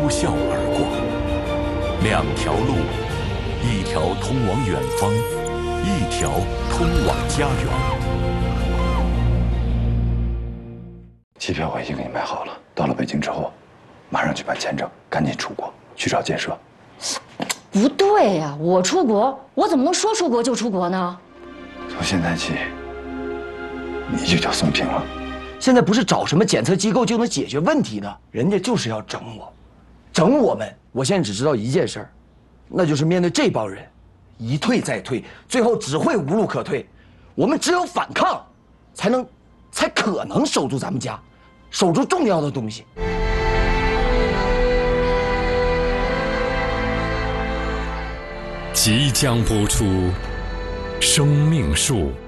呼啸而过。两条路，一条通往远方，一条通往家园。 机票我已经给你买好了，到了北京之后，马上去办签证，赶紧出国去找建设。 不对呀，我出国，我怎么能说出国就出国呢？ 从现在起，你就叫宋平了。 现在不是找什么检测机构就能解决问题的，人家就是要整我，整我们。我现在只知道一件事儿，那就是面对这帮人，一退再退，最后只会无路可退。我们只有反抗，才可能守住咱们家，守住重要的东西。 即将播出《生命树》。